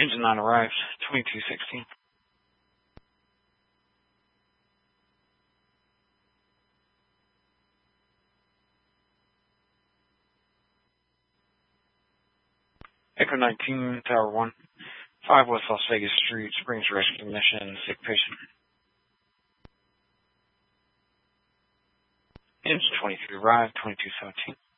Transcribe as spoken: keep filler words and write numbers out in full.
Engine nine arrived, twenty-two sixteen. Echo nineteen, Tower one. five West Las Vegas Street, Springs Rescue Mission, sick patient. Engine twenty-three arrived, twenty-two seventeen.